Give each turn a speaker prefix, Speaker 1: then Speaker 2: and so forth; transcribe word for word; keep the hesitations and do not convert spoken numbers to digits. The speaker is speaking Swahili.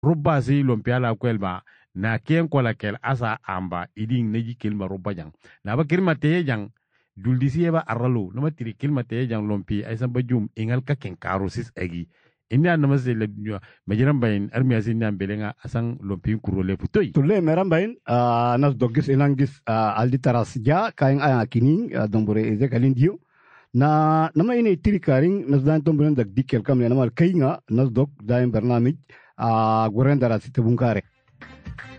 Speaker 1: roba si lompia la kwelba na ken kola kel asa amba iding neji kilma roba jang na ba kilma te jang duldisi eba aralo no matiri kilma te jang lompi ay samba jum ingal ka ken karosis egi inda na mase le majiran bayin armi asin nan belenga asang lompi kurole putoy
Speaker 2: tulle meram bayin nas dogis inangis aldi taras ja kain aya kini dombore eze kalindio na nama ini tiri karing nas dan tombren dak dikel kam nama kainga nas dog daim bernamij gorendara sitebungkare